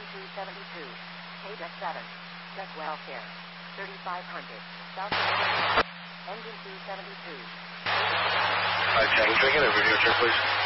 272. KDEC 7. Deck welfare. 3500. South Engine 272. Hi, Channel, can I get over here, check, please?